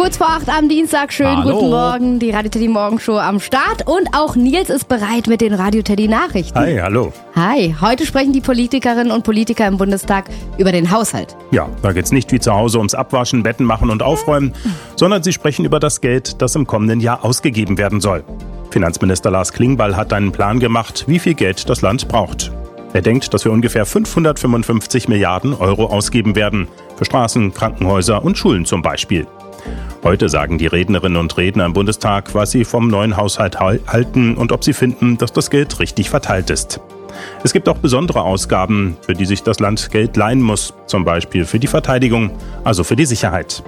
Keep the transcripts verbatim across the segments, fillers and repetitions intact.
Kurz vor acht am Dienstag, schönen Hallo. Guten Morgen, die Radio Teddy Morgenshow am Start und auch Nils ist bereit mit den Radio Teddy Nachrichten. Hi, hallo. Hi, heute sprechen die Politikerinnen und Politiker im Bundestag über den Haushalt. Ja, da geht's nicht wie zu Hause ums Abwaschen, Betten machen und Aufräumen, sondern sie sprechen über das Geld, das im kommenden Jahr ausgegeben werden soll. Finanzminister Lars Klingbeil hat einen Plan gemacht, wie viel Geld das Land braucht. Er denkt, dass wir ungefähr fünfhundertfünfundfünfzig Milliarden Euro ausgeben werden, für Straßen, Krankenhäuser und Schulen zum Beispiel. Heute sagen die Rednerinnen und Redner im Bundestag, was sie vom neuen Haushalt halten und ob sie finden, dass das Geld richtig verteilt ist. Es gibt auch besondere Ausgaben, für die sich das Land Geld leihen muss, zum Beispiel für die Verteidigung, also für die Sicherheit.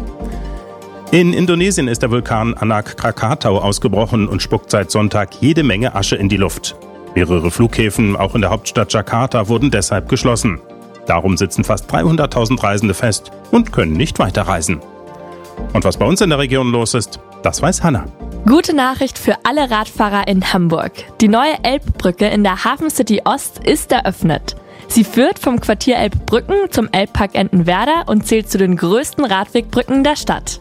In Indonesien ist der Vulkan Anak Krakatau ausgebrochen und spuckt seit Sonntag jede Menge Asche in die Luft. Mehrere Flughäfen, auch in der Hauptstadt Jakarta, wurden deshalb geschlossen. Darum sitzen fast dreihunderttausend Reisende fest und können nicht weiterreisen. Und was bei uns in der Region los ist, das weiß Hanna. Gute Nachricht für alle Radfahrer in Hamburg. Die neue Elbbrücke in der Hafen City Ost ist eröffnet. Sie führt vom Quartier Elbbrücken zum Elbpark Entenwerder und zählt zu den größten Radwegbrücken der Stadt.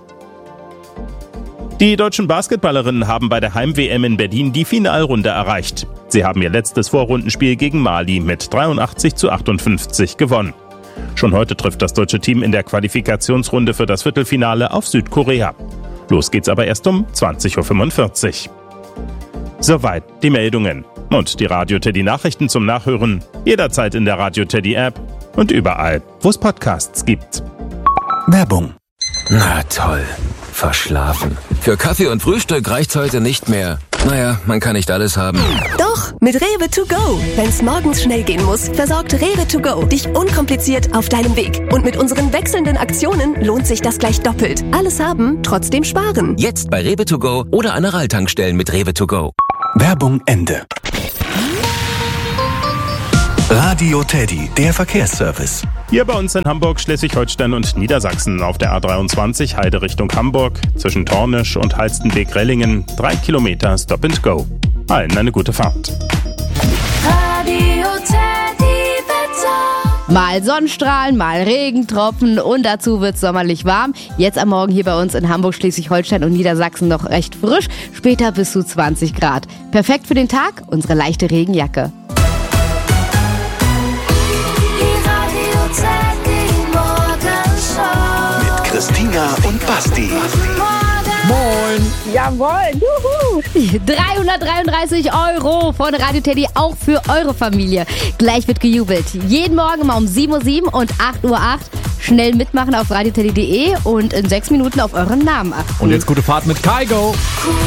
Die deutschen Basketballerinnen haben bei der Heim-W M in Berlin die Finalrunde erreicht. Sie haben ihr letztes Vorrundenspiel gegen Mali mit dreiundachtzig zu achtundfünfzig gewonnen. Schon heute trifft das deutsche Team in der Qualifikationsrunde für das Viertelfinale auf Südkorea. Los geht's aber erst um zwanzig Uhr fünfundvierzig. Soweit die Meldungen. Und die Radio Teddy Nachrichten zum Nachhören jederzeit in der Radio Teddy App und überall, wo es Podcasts gibt. Werbung. Na toll. Verschlafen. Für Kaffee und Frühstück reicht's heute nicht mehr. Naja, man kann nicht alles haben. Doch, mit Rewe to go. Wenn's morgens schnell gehen muss, versorgt Rewe to go dich unkompliziert auf deinem Weg. Und mit unseren wechselnden Aktionen lohnt sich das gleich doppelt. Alles haben, trotzdem sparen. Jetzt bei Rewe to go oder an Aral-Tankstellen mit Rewe to go. Werbung Ende. Radio Teddy, der Verkehrsservice. Hier bei uns in Hamburg, Schleswig-Holstein und Niedersachsen auf der A dreiundzwanzig Heide Richtung Hamburg, zwischen Tornisch und Halstenbek-Rellingen, drei Kilometer Stop and Go. Allen eine gute Fahrt. Radio Teddy Wetter. Mal Sonnenstrahlen, mal Regentropfen und dazu wird's sommerlich warm. Jetzt am Morgen hier bei uns in Hamburg, Schleswig-Holstein und Niedersachsen noch recht frisch, später bis zu zwanzig Grad. Perfekt für den Tag, unsere leichte Regenjacke. Christina und Basti. Moin. Jawohl, juhu. dreihundertdreiunddreißig Euro von Radio Teddy, auch für eure Familie. Gleich wird gejubelt. Jeden Morgen mal um sieben Uhr sieben und acht Uhr acht. Schnell mitmachen auf radioteddy punkt de und in sechs Minuten auf euren Namen achten. Und jetzt gute Fahrt mit Kaigo.